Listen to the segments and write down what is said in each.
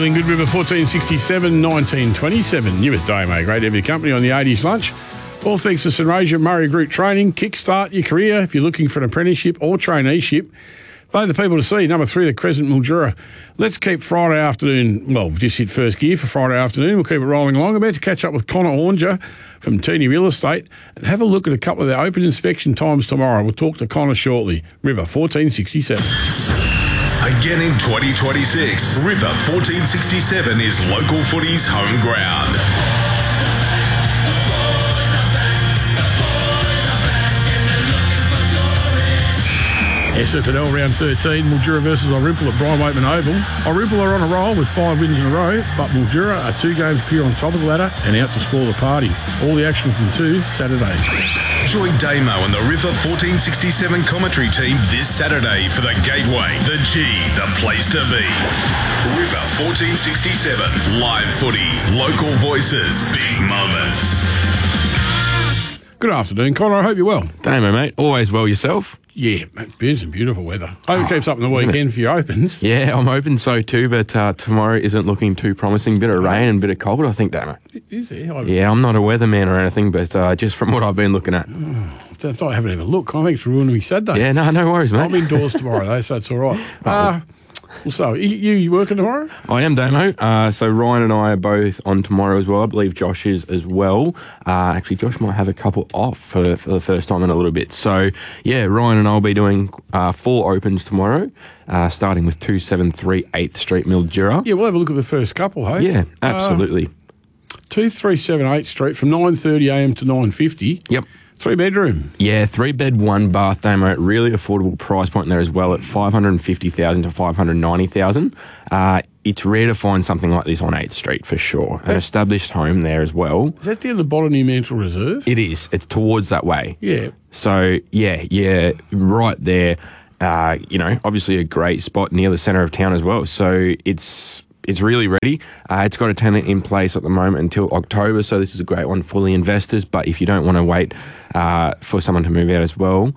afternoon, Good River 1467, 1927. You with Damo, great to have your company on the 80s lunch. All thanks to St. Razor Murray Group Training. Kickstart your career if you're looking for an apprenticeship or traineeship. They're the people to see. Number 3, the Crescent Mildura. Let's keep Friday afternoon, well, we've just hit first gear for Friday afternoon. We'll keep it rolling along. About to catch up with Connor Oranger from Teeny Real Estate and have a look at a couple of their open inspection times tomorrow. We'll talk to Connor shortly. River 1467. Again in 2026, River 1467 is local footy's home ground. SFL round 13, Mildura versus Orimple at Brian Waitman Oval. Orimple are on a roll with 5 wins in a row, but Mildura are 2 games clear on top of the ladder and out to spoil the party. All the action from 2 Saturday. Join Damo and the River 1467 commentary team this Saturday for the Gateway, the G, the place to be. River 1467, live footy, local voices, big moments. Good afternoon, Connor. I hope you're well. Damo, mate. Always well yourself? Yeah, it's been some beautiful weather. Hope it keeps up in the weekend for your opens. Yeah, I'm hoping so too, but tomorrow isn't looking too promising. Bit of rain and bit of cold, I think, Damo. Is there? Yeah, I'm not a weatherman or anything, but just from what I've been looking at. I haven't even looked. I think it's ruining me Saturday. Yeah, no worries, mate. I'm indoors tomorrow, though, so it's all right. So, you working tomorrow? I am, Damo. So Ryan and I are both on tomorrow as well. I believe Josh is as well. Actually, Josh might have a couple off for the first time in a little bit. So, yeah, Ryan and I will be doing 4 opens tomorrow, starting with 273 8th Street, Mildura. Yeah, we'll have a look at the first couple, hey? Yeah, absolutely. 237 8th Street from 9:30am to 9:50. Yep. 3-bedroom. Yeah, 3-bed, 1-bath, Damo. Really affordable price point there as well at $550,000 to $590,000. It's rare to find something like this on 8th Street for sure. An established home there as well. Is that the Botany Mental Reserve? It is. It's towards that way. Yeah. So, yeah, right there. Obviously a great spot near the centre of town as well. So it's really ready. It's got a tenant in place at the moment until October, so this is a great one for the investors. But if you don't want to wait for someone to move out as well,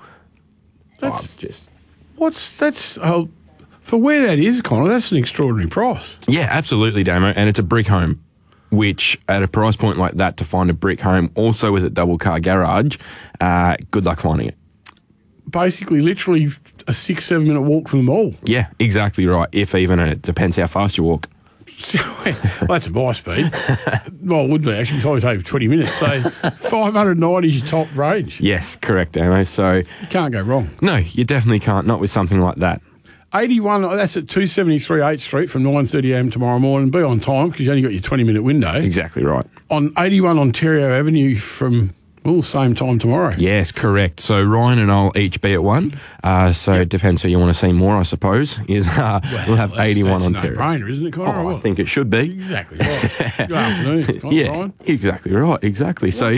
for where that is, Connor, that's an extraordinary price. Yeah, absolutely, Damo. And it's a brick home, which at a price point like that, to find a brick home, also with a double car garage, good luck finding it. Basically, literally a 6-7 minute walk from the mall. Yeah, exactly right. If even, it depends how fast you walk. Well, that's a buy speed. Well, it would be actually. Probably take 20 minutes. So 590 is your top range. Yes, correct, Damo. So you can't go wrong. No, you definitely can't. Not with something like that. 81. That's at 273 8th Street from 9:30am tomorrow morning. Be on time because you only got your 20-minute window. Exactly right. On 81 Ontario Avenue from same time tomorrow. Yes, correct. So Ryan and I'll each be at 1. It depends who you want to see more, I suppose. We'll have 81 on Ontario. No-brainer, isn't it, Connor? I think it should be. Exactly right. Good afternoon, Connor. Yeah, Ryan. exactly right. Exactly. So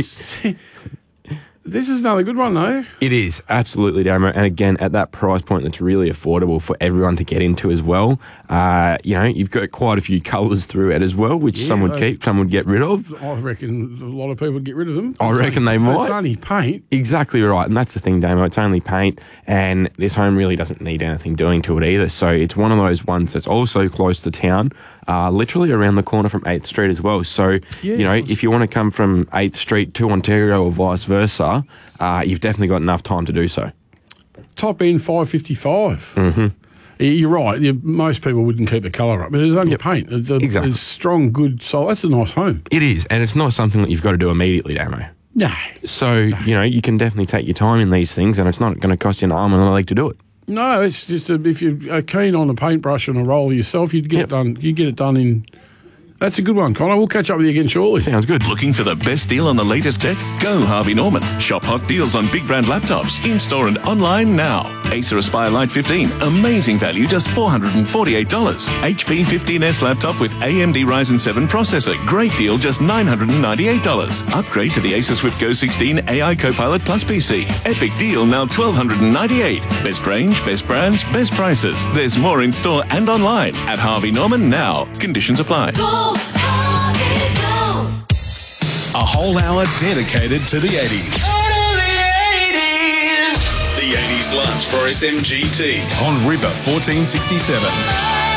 this is another good one, though. It is, absolutely, Damo. And again, at that price point that's really affordable for everyone to get into as well. You've got quite a few colours through it as well, which some would keep, some would get rid of. I reckon a lot of people would get rid of them. I reckon they might. It's only paint. Exactly right. And that's the thing, Damo. It's only paint. And this home really doesn't need anything doing to it either. So it's one of those ones that's also close to town. Literally around the corner from 8th Street as well. So, if you want to come from 8th Street to Ontario or vice versa, you've definitely got enough time to do so. Top end 555. Mm-hmm. You're right. Most people wouldn't keep the colour up, but it's only paint. Exactly. It's strong, good, solid. That's a nice home. It is, and it's not something that you've got to do immediately, Damo. No. So, you can definitely take your time in these things, and it's not going to cost you an arm and a leg to do it. No, it's just if you're keen on a paintbrush and a roller yourself, you'd get it done. You get it done in. That's a good one, Connor. We'll catch up with you again shortly. Sounds good. Looking for the best deal on the latest tech? Go Harvey Norman. Shop hot deals on big brand laptops in-store and online now. Acer Aspire Lite 15. Amazing value, just $448. HP 15S laptop with AMD Ryzen 7 processor. Great deal, just $998. Upgrade to the Acer Swift Go 16 AI Copilot Plus PC. Epic deal, now $1,298. Best range, best brands, best prices. There's more in store and online at Harvey Norman now. Conditions apply. Go, Harvey, go. A whole hour dedicated to the 80s. The 80s lunch for SMGT on River 1467.